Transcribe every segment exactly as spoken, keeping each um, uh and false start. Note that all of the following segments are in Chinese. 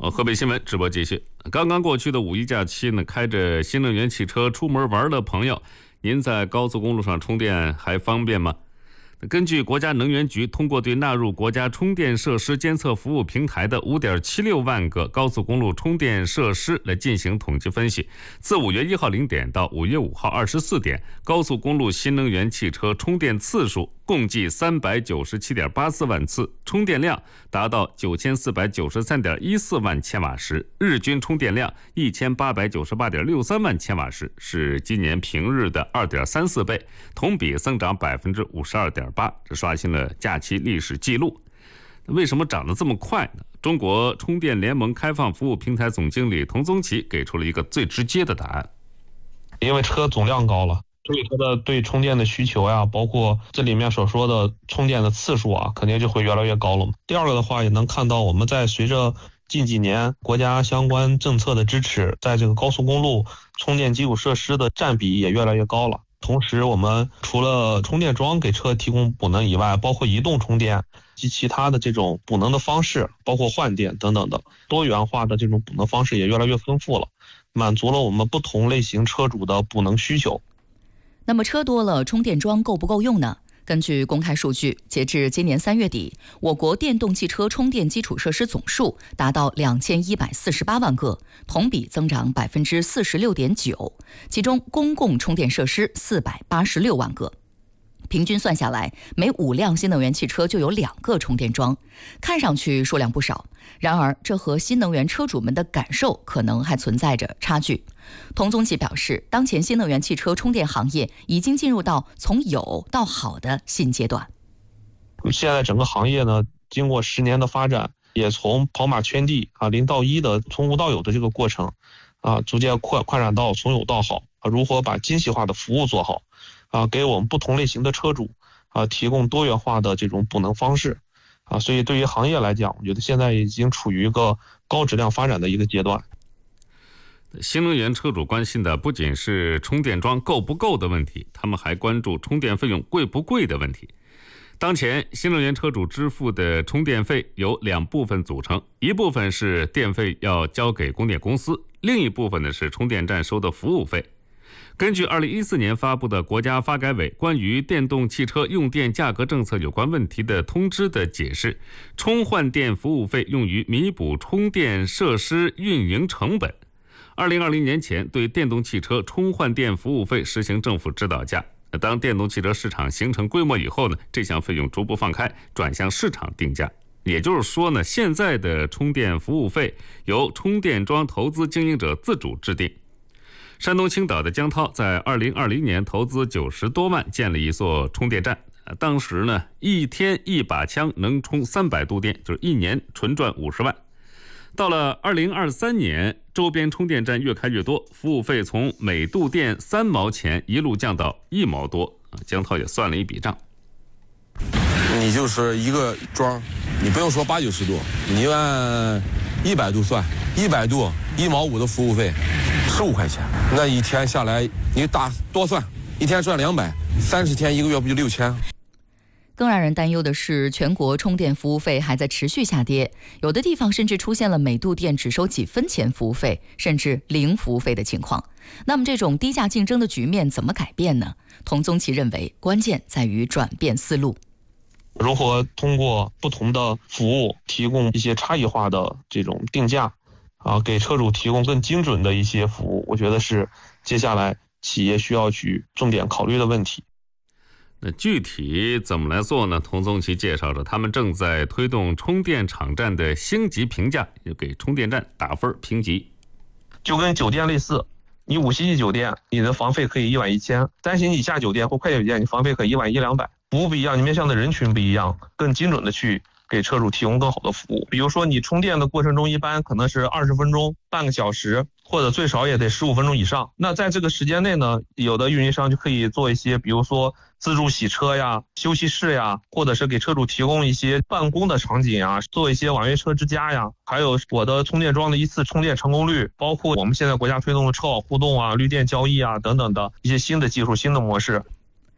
河北新闻直播继续。刚刚过去的五一假期呢，开着新能源汽车出门玩的朋友，您在高速公路上充电还方便吗？根据国家能源局通过对纳入国家充电设施监测服务平台的 五点七六万个高速公路充电设施来进行统计分析，自五月一号零点到五月五号二十四点，高速公路新能源汽车充电次数共计三百九十七点八四万次，充电量达到九千四百九十三点一四万千瓦时，日均充电量一千八百九十八点六三万千瓦时，是今年平日的二点三四倍，同比增长百分之五十二点八，这刷新了假期历史记录。为什么涨得这么快呢？中国充电联盟开放服务平台总经理童宗奇给出了一个最直接的答案： 因为车总量高了。所以它的对充电的需求呀，包括这里面所说的充电的次数啊，肯定就会越来越高了嘛。第二个的话，也能看到我们在随着近几年国家相关政策的支持，在这个高速公路充电基础设施的占比也越来越高了。同时，我们除了充电桩给车提供补能以外，包括移动充电及其他的这种补能的方式，包括换电等等的多元化的这种补能方式也越来越丰富了，满足了我们不同类型车主的补能需求。 那么车多了，充电桩够不够用呢？根据公开数据，截至今年三月底，我国电动汽车充电基础设施总数达到两千一百四十八万个，同比增长百分之四十六点九，其中公共充电设施四百八十六万个。平均算下来，每五辆新能源汽车就有两个充电桩，看上去数量不少。然而，这和新能源车主们的感受可能还存在着差距。童宗奇表示，当前新能源汽车充电行业已经进入到从有到好的新阶段。 现在整个行业呢，经过十年的发展，也从跑马圈地啊零到一的从无到有的这个过程啊，逐渐扩扩展到从有到好啊，如何把精细化的服务做好啊，给我们不同类型的车主啊提供多元化的这种补能方式啊，所以对于行业来讲，我觉得现在已经处于一个高质量发展的一个阶段。 新能源车主关心的不仅是充电桩够不够的问题，他们还关注充电费用贵不贵的问题。当前新能源车主支付的充电费由两部分组成，一部分是电费要交给供电公司，另一部分呢是充电站收的服务费。根据二零一四年发布的国家发改委关于电动汽车用电价格政策有关问题的通知的解释，充换电服务费用于弥补充电设施运营成本。二零二零年前对电动汽车充换电服务费实行政府指导价，当电动汽车市场形成规模以后呢，这项费用逐步放开，转向市场定价。也就是说呢，现在的充电服务费由充电桩投资经营者自主制定。山东青岛的江涛在二零二零年投资九十多万建了一座充电站，当时呢一天一把枪能充三百度电，就是一年纯赚五十万。到了二零二三年，周边充电站越开越多，服务费从每度电三毛钱一路降到一毛多。江涛也算了一笔账， 你就是一个桩，你不用说八九十度，你按一百度算，一百度一毛五的服务费，十五块钱，那一天下来你打多算，一天赚两百，三十天一个月不就六千？ 更让人担忧的是，全国充电服务费还在持续下跌，有的地方甚至出现了每度电只收几分钱服务费，甚至零服务费的情况。那么这种低价竞争的局面怎么改变呢？童宗奇认为，关键在于转变思路。 如何通过不同的服务提供一些差异化的这种定价啊，给车主提供更精准的一些服务，我觉得是接下来企业需要去重点考虑的问题。 那具体怎么来做呢？童宗奇介绍着，他们正在推动充电场站的星级评价，也给充电站打分评级。 就跟酒店类似，你五星级酒店，你的房费可以一晚一千；三星以下酒店或快捷酒店，你房费可以一晚一两百。服务不一样，你面向的人群不一样，更精准的去给车主提供更好的服务。比如说你充电的过程中，一般可能是二十分钟、半个小时，或者最少也得十五分钟以上。那在这个时间内呢，有的运营商就可以做一些，比如说自助洗车呀、休息室呀，或者是给车主提供一些办公的场景啊，做一些网约车之家呀，还有我的充电桩的一次充电成功率，包括我们现在国家推动的车网互动啊、绿电交易啊等等的一些新的技术、新的模式。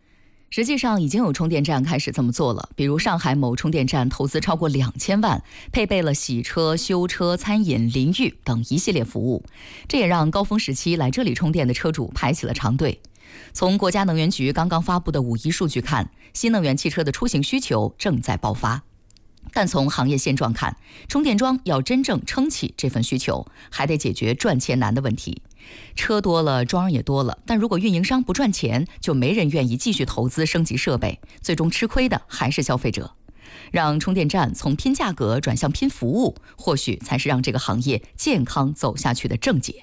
实际上已经有充电站开始这么做了，比如上海某充电站投资超过两千万，配备了洗车、修车、餐饮、淋浴等一系列服务，这也让高峰时期来这里充电的车主排起了长队。从国家能源局刚刚发布的五一数据看，新能源汽车的出行需求正在爆发。但从行业现状看，充电桩要真正撑起这份需求，还得解决赚钱难的问题。车多了，桩也多了，但如果运营商不赚钱，就没人愿意继续投资升级设备，最终吃亏的还是消费者。让充电站从拼价格转向拼服务，或许才是让这个行业健康走下去的正解。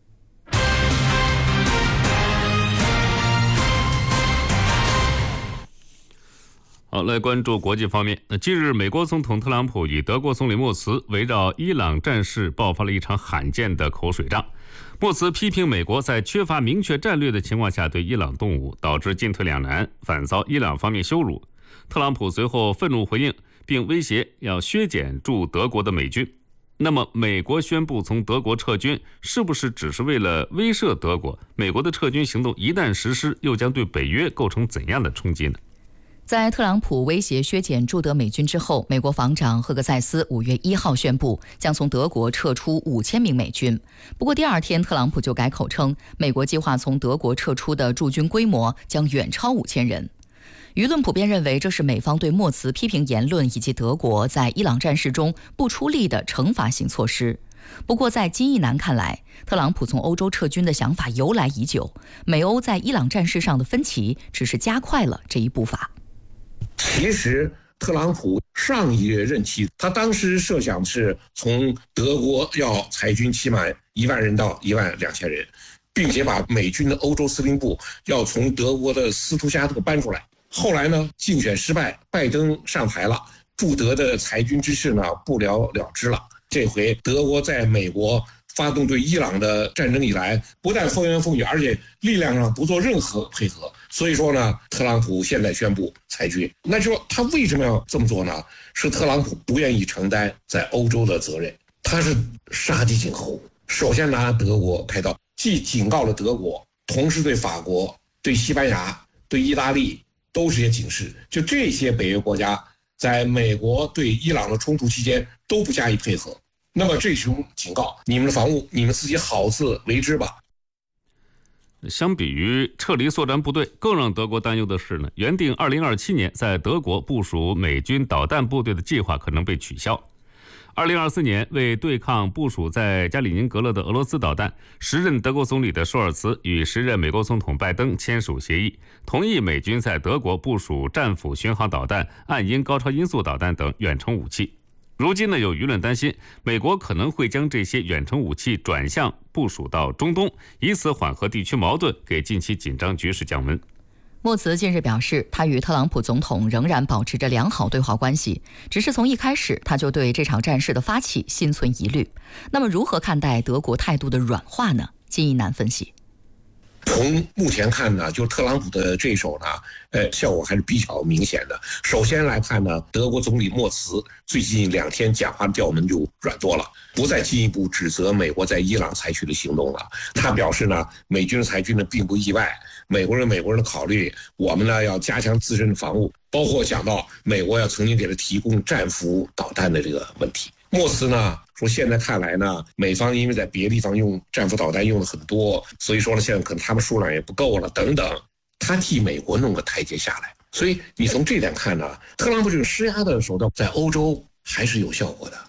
好，来关注国际方面。那近日，美国总统特朗普与德国总理莫茨围绕伊朗战事爆发了一场罕见的口水仗。莫茨批评美国在缺乏明确战略的情况下对伊朗动武，导致进退两难，反遭伊朗方面羞辱。特朗普随后愤怒回应，并威胁要削减驻德国的美军。那么，美国宣布从德国撤军，是不是只是为了威慑德国？美国的撤军行动一旦实施，又将对北约构成怎样的冲击呢？ 在特朗普威胁削减驻德美军之后，美国防长赫格塞斯五月一号宣布将从德国撤出五千名美军。不过第二天，特朗普就改口称，美国计划从德国撤出的驻军规模将远超五千人。舆论普遍认为，这是美方对莫茨批评言论以及德国在伊朗战事中不出力的惩罚性措施。不过在金一南看来，特朗普从欧洲撤军的想法由来已久，美欧在伊朗战事上的分歧只是加快了这一步伐。 其实特朗普上一任期，他当时设想是从德国要裁军期满一万人到一万两千人，并且把美军的欧洲司令部要从德国的斯图加特搬出来。后来呢，竞选失败，拜登上台了，驻德的裁军之事呢不了了之了。这回德国在美国发动对伊朗的战争以来，不但风言风语，而且力量上不做任何配合。所以说呢，特朗普现在宣布裁军，那就说他为什么要这么做呢？是特朗普不愿意承担在欧洲的责任，他是杀鸡儆猴，首先拿德国开刀，既警告了德国，同时对法国、对西班牙、对意大利都是些警示。就这些北约国家在美国对伊朗的冲突期间都不加以配合，那么这种警告，你们的防务你们自己好自为之吧。 相比于撤离作战部队，更让德国担忧的是呢，原定二零二七年在德国部署美军导弹部队的计划可能被取消。二零二四年，为对抗部署在加里宁格勒的俄罗斯导弹，时任德国总理的舒尔茨与时任美国总统拜登签署协议，同意美军在德国部署战斧巡航导弹、暗鹰高超音速导弹等远程武器。如今呢，有舆论担心，美国可能会将这些远程武器转向部署到中东，以此缓和地区矛盾，给近期紧张局势降温。 莫茨近日表示，他与特朗普总统仍然保持着良好对话关系，只是从一开始他就对这场战事的发起心存疑虑。那么如何看待德国态度的软化呢？金一南分析。 从目前看呢，就特朗普的这手呢，呃，效果还是比较明显的。首先来看呢，德国总理莫茨最近两天讲话的调门就软多了，不再进一步指责美国在伊朗采取的行动了。他表示呢，美军的裁军呢并不意外，美国人美国人的考虑，我们呢要加强自身的防务，包括讲到美国要曾经给他提供战斧导弹的这个问题。莫茨呢说，现在看来呢，美方因为在别的地方用战斧导弹用的很多，所以说呢，现在可能他们数量也不够了等等，他替美国弄个台阶下来。所以你从这点看呢，特朗普这个施压的手段在欧洲还是有效果的。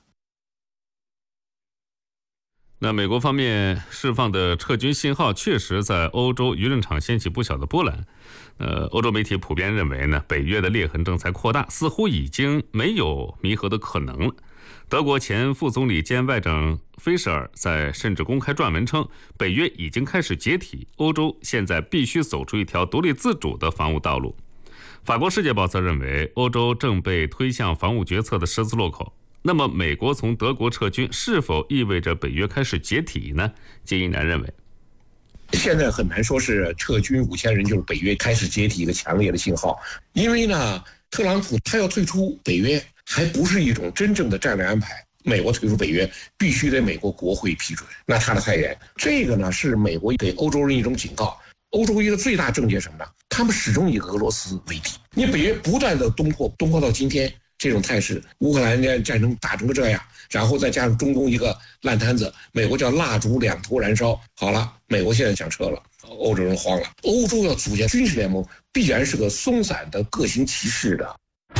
那美国方面释放的撤军信号，确实在欧洲舆论场掀起不小的波澜。呃，欧洲媒体普遍认为呢，北约的裂痕正在扩大，似乎已经没有弥合的可能了。德国前副总理兼外长菲舍尔在甚至公开撰文称，北约已经开始解体，欧洲现在必须走出一条独立自主的防务道路。法国《世界报》则认为，欧洲正被推向防务决策的十字路口。那么，美国从德国撤军是否意味着北约开始解体呢？金一南认为， 现在很难说是撤军五千人就是北约开始解体一个强烈的信号，因为呢，特朗普他要退出北约，还不是一种真正的战略安排。美国退出北约必须得美国国会批准，那他的太严，这个呢是美国给欧洲人一种警告。 欧洲一个最大症结什么呢？他们始终以俄罗斯为敌。你北约不断的东扩，东扩到今天这种态势，乌克兰战争打成个这样，然后再加上中东一个烂摊子，美国叫蜡烛两头燃烧。好了，美国现在想撤了，欧洲人慌了。欧洲要组建军事联盟，必然是个松散的、各行其事的。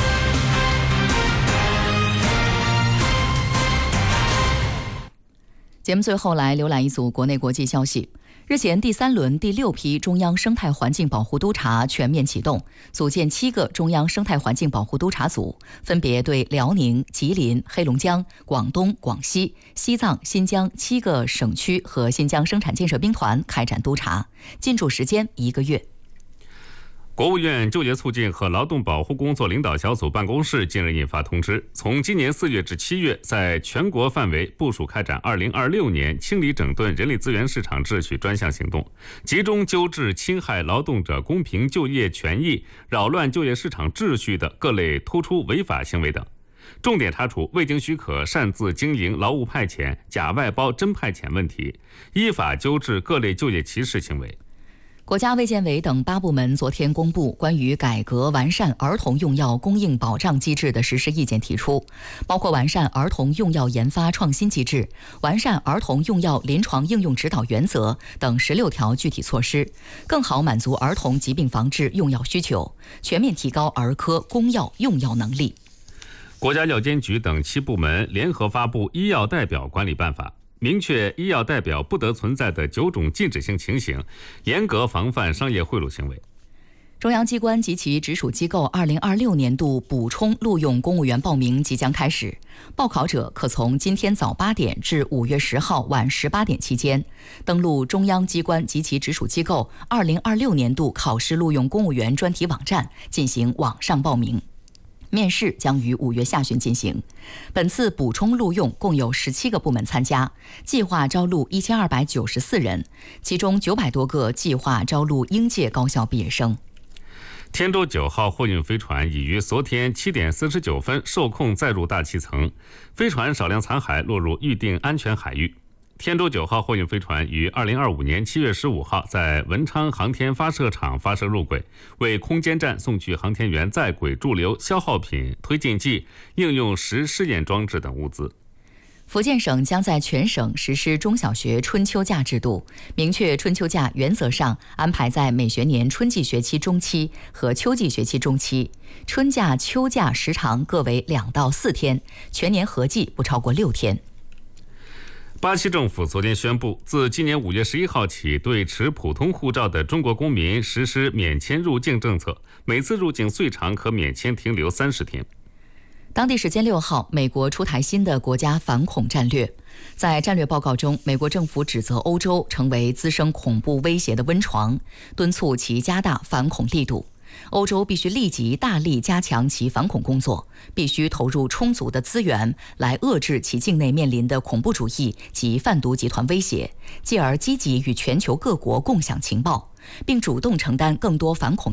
节目最后来浏览一组国内国际消息。日前，第三轮第六批中央生态环境保护督察全面启动，组建七个中央生态环境保护督察组，分别对辽宁、吉林、黑龙江、广东、广西、西藏、新疆七个省区和新疆生产建设兵团开展督查，进驻时间一个月。 国务院就业促进和劳动保护工作领导小组办公室近日印发通知，从今年四月至七月，在全国范围部署开展二零二六年清理整顿人力资源市场秩序专项行动，集中纠治侵害劳动者公平就业权益、扰乱就业市场秩序的各类突出违法行为等，重点查处未经许可擅自经营劳务派遣、假外包真派遣问题，依法纠治各类就业歧视行为。 国家卫健委等八部门昨天公布关于改革完善儿童用药供应保障机制的实施意见，提出包括完善儿童用药研发创新机制、完善儿童用药临床应用指导原则等十六条具体措施，更好满足儿童疾病防治用药需求，全面提高儿科供药用药能力。 国家药监局等七部门联合发布《医药代表管理办法》，明确医药代表不得存在的九种禁止性情形，严格防范商业贿赂行为。 中央机关及其直属机构二零二六年度补充录用公务员报名即将开始，报考者可从今天早八点至五月十号晚十八点期间，登录中央机关及其直属机构二零二六年度考试录用公务员专题网站进行网上报名。面试将于五月下旬进行。本次补充录用共有十七个部门参加，计划招录一千二百九十四人，其中九百多个计划招录应届高校毕业生。 天舟九号货运飞船已于昨天七点四十九分受控载入大气层，飞船少量残骸落入预定安全海域。天舟九号货运飞船于二零二五年七月十五号在文昌航天发射场发射入轨，为空间站送去航天员在轨驻留、消耗品、推进剂、应用时试验装置等物资。 福建省将在全省实施中小学春秋假制度，明确春秋假原则上安排在每学年春季学期中期和秋季学期中期，春假、秋假时长各为两到四天，全年合计不超过六天。 巴西政府昨天宣布，自今年五月十一号起，对持普通护照的中国公民实施免签入境政策，每次入境最长可免签停留三十天。 当地时间六号，美国出台新的国家反恐战略。在战略报告中，美国政府指责欧洲成为滋生恐怖威胁的温床，敦促其加大反恐力度。欧洲必须立即大力加强其反恐工作，必须投入充足的资源来遏制其境内面临的恐怖主义及贩毒集团威胁，继而积极与全球各国共享情报，并主动承担更多反恐